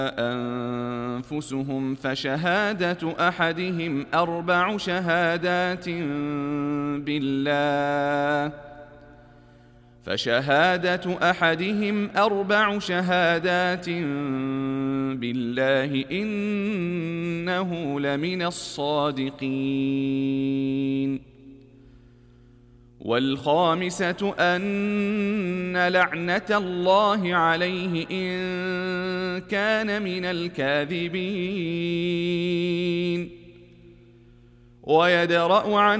أنفسهم فشهادة أحدهم أربع شهادات بالله إنه لمن الصادقين. والخامسة أن لعنة الله عليه إن كان من الكاذبين. ويدرأ عن